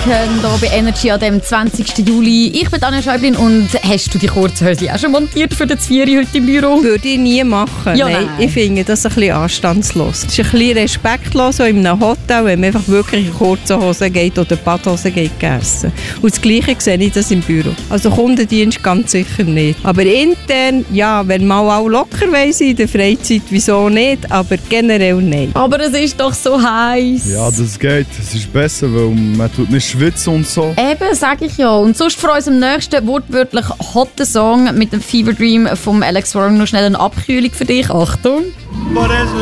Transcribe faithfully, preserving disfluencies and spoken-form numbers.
Weekend hier bei Energy an dem zwanzigsten Juli. Ich bin Anja Schäublin und hast du die kurzen Höschen auch schon montiert für den Zvieri heute im Büro? Würde ich nie machen. Ja, nein. nein. Ich finde das ein bisschen anstandslos. Es ist ein bisschen respektlos, so in einem Hotel, wenn man einfach wirklich in kurzen Hosen geht oder Badhosen geht gegessen. Und das Gleiche sehe ich das im Büro. Also Kundendienst ganz sicher nicht. Aber intern, ja, wenn man auch locker weiss in der Freizeit, wieso nicht, aber generell nein. Aber es ist doch so heiß. Ja, das geht. Es ist besser, weil man tut nicht schwitzen und so. Eben, sage ich ja. Und sonst für uns am nächsten wortwörtlich hotten Song mit dem Fever Dream vom Alex Warren noch schnell eine Abkühlung für dich. Achtung! Por eso